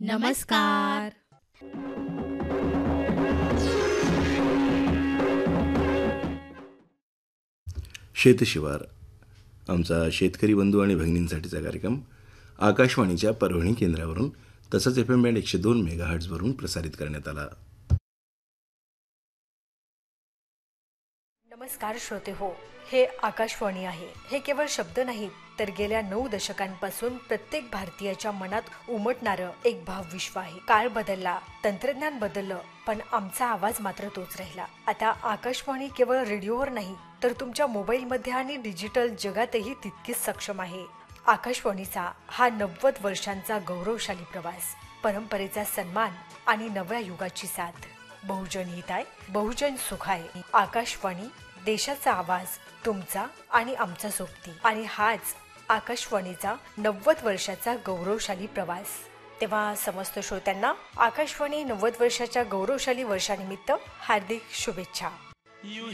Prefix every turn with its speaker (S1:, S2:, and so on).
S1: नमस्कार.
S2: शेतशिवार आमचा शेतकरी बंधू आणि भगिनींसाठीचा कार्यक्रम आकाशवाणीच्या परभणी केंद्रावरून तसंच FM बँड 102 मेगाहर्ट्झवरून प्रसारित करण्यात आला.
S3: नमस्कार श्रोते हो, हे आकाशवाणी आहे. हे केवळ शब्द नाहीत तर गेल्या 9 दशकांपासून प्रत्येक भारतीयाच्या मनात उमटणारं एक भावविश्व आहे. काळ बदलला, तंत्रज्ञान बदललं, पण आमचा आवाज मात्र तोच राहिला. आता आकाशवाणी केवळ रेडिओवर नाही तर तुमच्या मोबाईलमध्ये आणि डिजिटल जगातही तितकीच सक्षम आहे. आकाशवाणीचा हा 90 वर्षांचा गौरवशाली प्रवास, परंपरेचा सन्मान आणि नव्या युगाची साथ. बहुजन हिताय, बहुजन सुखाय. आकाशवाणी, देशाचा आवाज, तुमचा आणि आमचा सोबती. आणि हाच आकाशवाणीचा 90 वर्षाचा गौरवशाली प्रवास. तेव्हा समस्त श्रोत्यांना आकाशवाणी 90 वर्षाच्या गौरवशाली वर्षानिमित्त हार्दिक शुभेच्छा.